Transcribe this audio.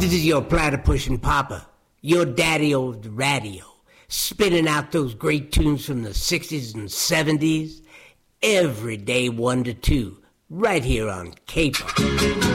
This is your platypus and papa, your daddy of the radio, spinning out those great tunes from the 60s and 70s, every day 1 to 2, right here on Caper.